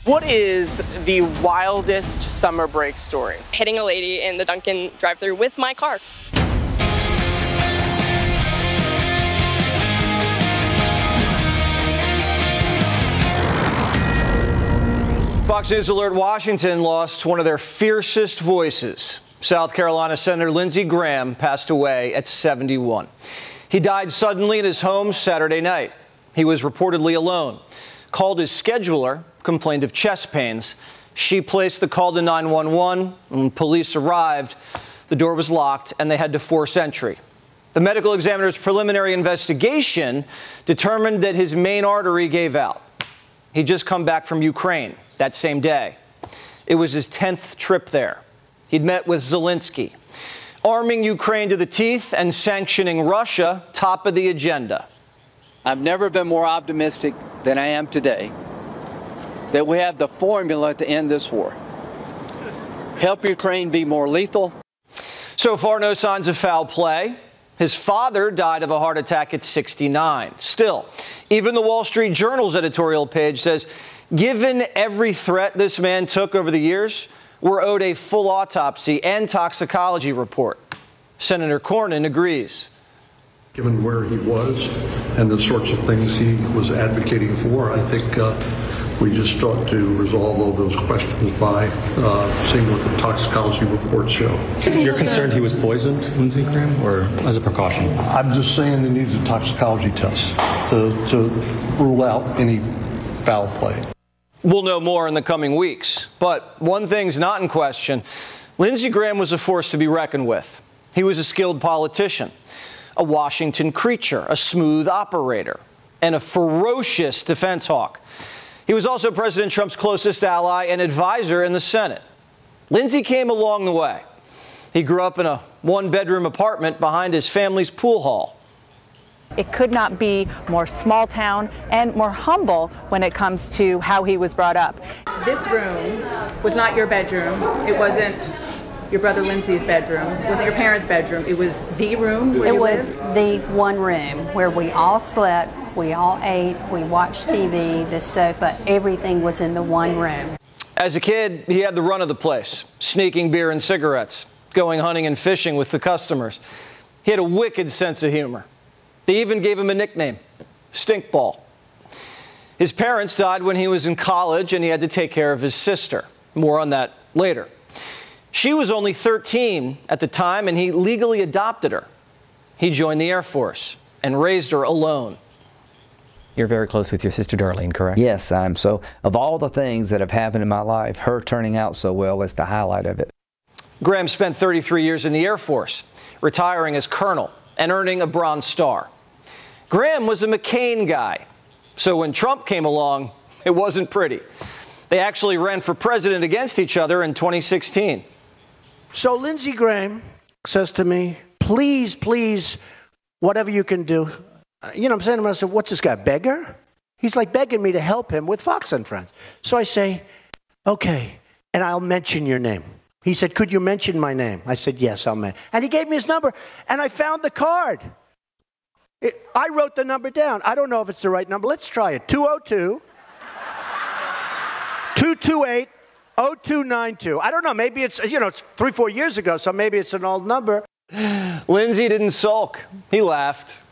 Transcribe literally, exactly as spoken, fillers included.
What is the wildest summer break story? Hitting a lady in the Dunkin' drive-thru with my car. Fox News Alert Washington lost one of their fiercest voices. South Carolina Senator Lindsey Graham passed away at seventy-one. He died suddenly in his home Saturday night. He was reportedly alone. Called his scheduler, complained of chest pains. She placed the call to nine one one. When police arrived, the door was locked and they had to force entry. The medical examiner's preliminary investigation determined that his main artery gave out. He'd just come back from Ukraine that same day. It was his tenth trip there. He'd met with Zelensky. Arming Ukraine to the teeth and sanctioning Russia, top of the agenda. I've never been more optimistic than I am today that we have the formula to end this war. Help Ukraine be more lethal. So far, no signs of foul play. His father died of a heart attack at sixty-nine. Still, even the Wall Street Journal's editorial page says, given every threat this man took over the years, we're owed a full autopsy and toxicology report. Senator Cornyn agrees. Given where he was and the sorts of things he was advocating for, I think uh, we just ought to resolve all those questions by uh, seeing what the toxicology reports show. You're concerned he was poisoned, Lindsey Graham, or as a precaution? I'm just saying they need a toxicology test to, to rule out any foul play. We'll know more in the coming weeks. But one thing's not in question. Lindsey Graham was a force to be reckoned with. He was a skilled politician, a Washington creature, a smooth operator, and a ferocious defense hawk. He was also President Trump's closest ally and advisor in the Senate. Lindsey came along the way. He grew up in a one-bedroom apartment behind his family's pool hall. It could not be more small town and more humble when it comes to how he was brought up. This room was not your bedroom. It wasn't your brother Lindsey's bedroom. It wasn't your parents' bedroom. It was the room where It you was lived? the one room where we all slept, we all ate, we watched T V, the sofa, everything was in the one room. As a kid, he had the run of the place, sneaking beer and cigarettes, going hunting and fishing with the customers. He had a wicked sense of humor. They even gave him a nickname, Stinkball. His parents died when he was in college and he had to take care of his sister. More on that later. She was only thirteen at the time and he legally adopted her. He joined the Air Force and raised her alone. You're very close with your sister Darlene, correct? Yes, I'm. So of all the things that have happened in my life, her turning out so well is the highlight of it. Graham spent thirty-three years in the Air Force, retiring as colonel and earning a Bronze Star. Graham was a McCain guy, so when Trump came along, it wasn't pretty. They actually ran for president against each other in twenty sixteen. So Lindsey Graham says to me, please, please, whatever you can do. You know, I'm saying to myself, what's this guy, beggar? He's like begging me to help him with Fox and Friends. So I say, okay, and I'll mention your name. He said, could you mention my name? I said, yes, I'll mention. And he gave me his number, and I found the card. It, I wrote the number down. I don't know if it's the right number. Let's try it. two oh two, two two eight, oh two nine two. I don't know. Maybe it's, you know, it's three, four years ago, so maybe it's an old number. Lindsey didn't sulk. He laughed.